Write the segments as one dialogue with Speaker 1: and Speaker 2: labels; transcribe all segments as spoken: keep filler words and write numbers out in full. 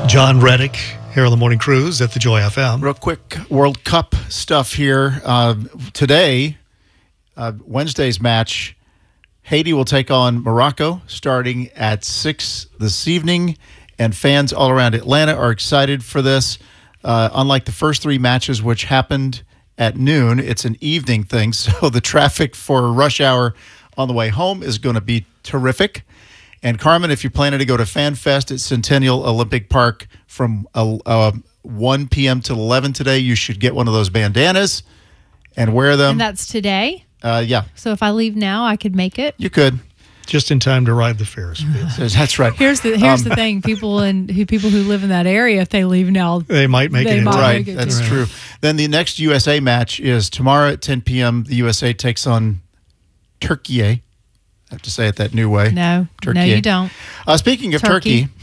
Speaker 1: John Reddick here on the Morning Cruise at the Joy F M.
Speaker 2: Real quick World Cup stuff here. Uh, today, uh, Wednesday's match, Haiti will take on Morocco starting at six this evening, and fans all around Atlanta are excited for this. Uh, unlike the first three matches, which happened at noon, it's an evening thing, so the traffic for rush hour on the way home is going to be terrific. And Carmen, if you're planning to go to Fan Fest at Centennial Olympic Park from uh, uh, one p.m. to eleven today, you should get one of those bandanas and wear them.
Speaker 3: And that's today?
Speaker 2: Uh, yeah.
Speaker 3: So if I leave now, I could make it?
Speaker 2: You could.
Speaker 1: Just in time to ride the Ferris wheel.
Speaker 2: That's right.
Speaker 3: Here's the here's
Speaker 2: Um,
Speaker 3: the thing: people and who people who live in that area, if they leave now,
Speaker 1: They might make
Speaker 3: They
Speaker 1: it in
Speaker 3: might.
Speaker 1: time.
Speaker 2: Right,
Speaker 3: Right.
Speaker 2: that's true. Then the next U S A match is tomorrow at ten p.m. The U S A takes on Turkey. I have to say it that new way.
Speaker 3: no,
Speaker 2: Turkey.
Speaker 3: no, you don't.
Speaker 2: Uh, speaking of
Speaker 3: Turkey.
Speaker 2: Turkey,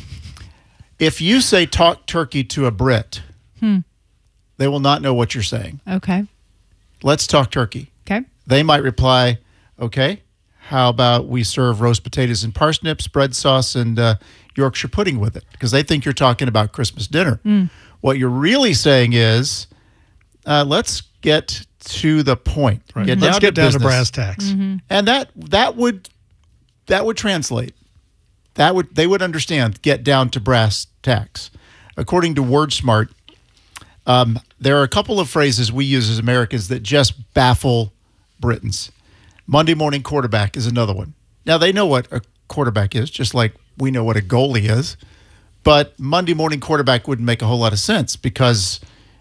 Speaker 2: if you say talk turkey to a Brit,
Speaker 3: Hmm.
Speaker 2: they will not know what you're saying.
Speaker 3: Okay,
Speaker 2: Let's talk turkey.
Speaker 3: okay.
Speaker 2: They might reply, okay, how about we serve roast potatoes and parsnips, bread sauce, and uh, Yorkshire pudding with it? Because they think you're talking about Christmas dinner.
Speaker 3: Mm.
Speaker 2: What you're really saying is, uh, let's get to the point.
Speaker 1: Right.
Speaker 2: Get
Speaker 1: Let's
Speaker 2: down
Speaker 1: get
Speaker 2: to
Speaker 1: down to
Speaker 2: business.
Speaker 1: brass tacks.
Speaker 3: Mm-hmm.
Speaker 2: And that that would that would translate. That would they would understand. Get down to brass tacks. According to WordSmart, um, there are a couple of phrases we use as Americans that just baffle Britons. Monday morning quarterback is another one. Now they know what a quarterback is, just like we know what a goalie is. But Monday morning quarterback wouldn't make a whole lot of sense because,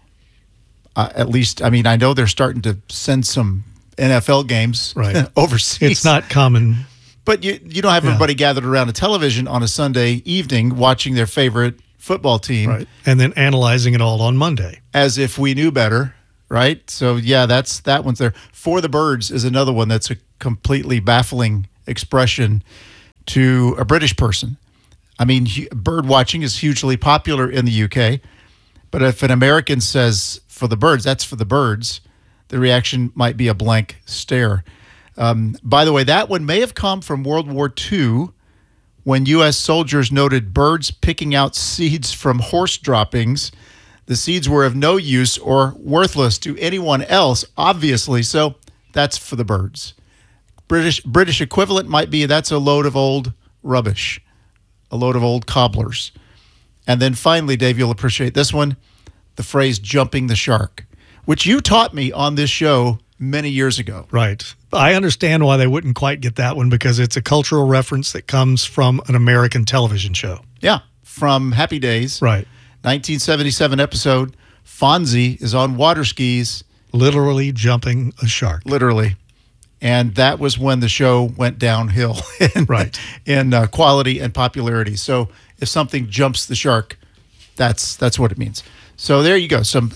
Speaker 2: uh, at least, I mean, I know they're starting to send some N F L games
Speaker 1: Right.
Speaker 2: overseas.
Speaker 1: It's not common.
Speaker 2: But you you don't have
Speaker 1: Yeah.
Speaker 2: everybody gathered around a television on a Sunday evening watching their favorite football team
Speaker 1: Right. And then analyzing it all on Monday.
Speaker 2: as if we knew better, right? So yeah, that's that one's there. For the birds is another one that's a completely baffling expression to a British person. I mean, hu- bird watching is hugely popular in the U K, but if an American says for the birds, that's for the birds, the reaction might be a blank stare. Um, by the way, that one may have come from World War Two when U S soldiers noted birds picking out seeds from horse droppings. The seeds were of no use or worthless to anyone else, obviously, so that's for the birds. British British equivalent might be that's a load of old rubbish, a load of old cobblers. And then finally, Dave, you'll appreciate this one, the phrase jumping the shark, which you taught me on this show many years ago.
Speaker 1: Right. I understand why they wouldn't quite get that one because it's a cultural reference that comes from an American television show.
Speaker 2: Yeah, from Happy Days.
Speaker 1: Right.
Speaker 2: nineteen seventy-seven episode, Fonzie is on water skis,
Speaker 1: Literally jumping a shark.
Speaker 2: literally. And that was when the show went downhill in,
Speaker 1: Right.
Speaker 2: in uh, quality and popularity. So if something jumps the shark, that's that's what it means. So there you go. Some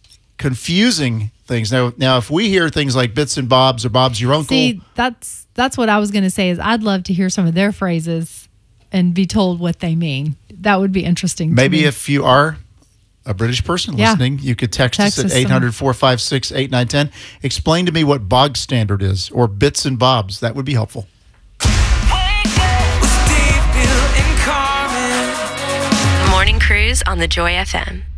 Speaker 2: confusing things. Now, now if we hear things like Bits and Bobs or Bob's Your Uncle,
Speaker 3: See, that's that's what I was going to say. Is I'd love to hear some of their phrases and be told what they mean. That would be interesting.
Speaker 2: maybe
Speaker 3: to me.
Speaker 2: if you are a British person
Speaker 3: Yeah.
Speaker 2: listening, you could text,
Speaker 3: Text
Speaker 2: us
Speaker 3: us
Speaker 2: at eight hundred, four five six, eight nine one zero. Explain to me what bog standard is or Bits and Bobs. That would be helpful.
Speaker 4: Morning Cruise on the Joy F M.